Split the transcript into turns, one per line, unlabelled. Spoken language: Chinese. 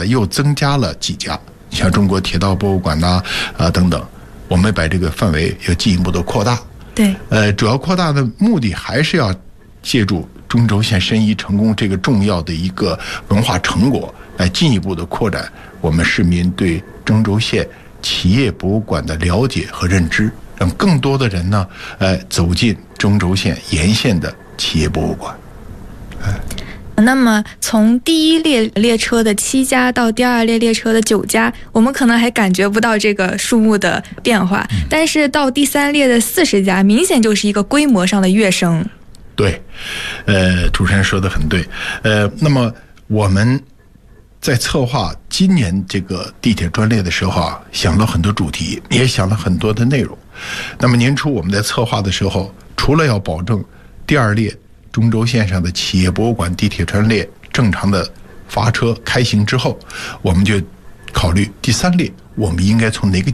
的又增加了几家，像中国铁道博物馆呐等等，我们把这个范围要进一步的扩大。
对，
主要扩大的目的还是要借助中轴线申遗成功这个重要的一个文化成果，来进一步的扩展我们市民对中轴线企业博物馆的了解和认知，让更多的人呢，走进中轴线沿线的企业博物馆。
那么从第一列列车的7家到第2列列车的9家，我们可能还感觉不到这个数目的变化，但是到第3列的40家，明显就是一个规模上的跃升。
对，主持人说的很对。那么我们在策划今年这个地铁专列的时候想了很多主题，也想了很多的内容。那么年初我们在策划的时候，除了要保证第2列中轴线上的企业博物馆地铁专列正常的发车开行之后，我们就考虑第3列我们应该从哪个